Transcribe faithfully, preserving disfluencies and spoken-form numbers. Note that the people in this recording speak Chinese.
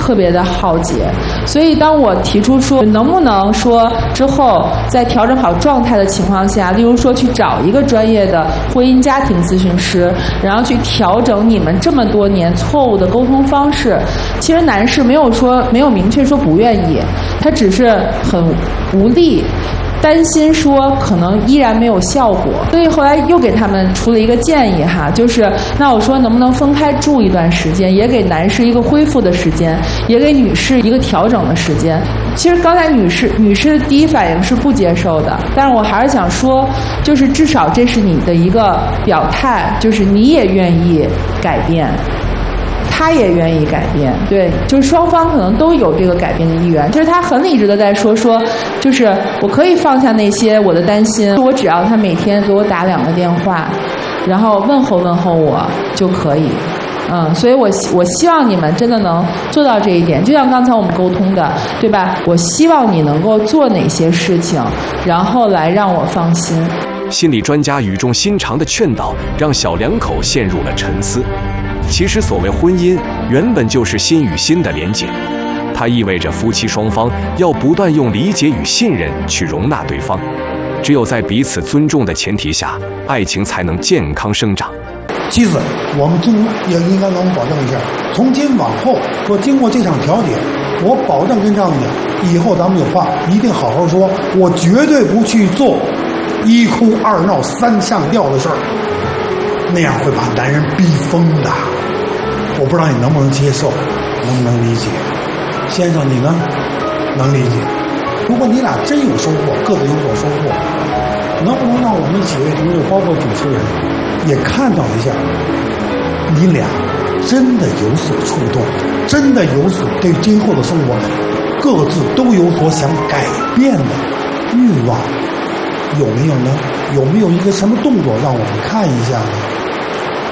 特别的耗竭。所以当我提出说能不能说之后在调整好状态的情况下，例如说去找一个专业的婚姻家庭咨询师，然后去调整你们这么多年错误的沟通方式，其实男士没有说没有明确说不愿意，他只是很无力，担心说可能依然没有效果。所以后来又给他们出了一个建议哈，就是那我说能不能分开住一段时间，也给男士一个恢复的时间，也给女士一个调整的时间。其实刚才女士女士的第一反应是不接受的，但是我还是想说，就是至少这是你的一个表态，就是你也愿意改变，他也愿意改变，对，就是双方可能都有这个改变的意愿。就是他很理智的在说说，就是我可以放下那些我的担心，我只要他每天给我打两个电话，然后问候问候我就可以。嗯，所以我我希望你们真的能做到这一点，就像刚才我们沟通的，对吧？我希望你能够做哪些事情，然后来让我放心。 心理专家语重心长的劝导，让小两口陷入了沉思。其实所谓婚姻，原本就是心与心的连结，它意味着夫妻双方要不断用理解与信任去容纳对方。只有在彼此尊重的前提下，爱情才能健康生长。 其次，我们就也应该能保证一下，从今往后，说经过这场调解，我保证跟丈夫讲，以后咱们有话一定好好说，我绝对不去做一哭二闹三上吊的事儿，那样会把男人逼疯的。我不知道你能不能接受，能不能理解？先生，你呢？能理解？如果你俩真有收获，各自有所收获，能不能让我们几位同志，包括主持人，也看到一下，你俩真的有所触动，真的有所对今后的生活，各自都有所想改变的欲望，有没有呢？有没有一个什么动作让我们看一下呢？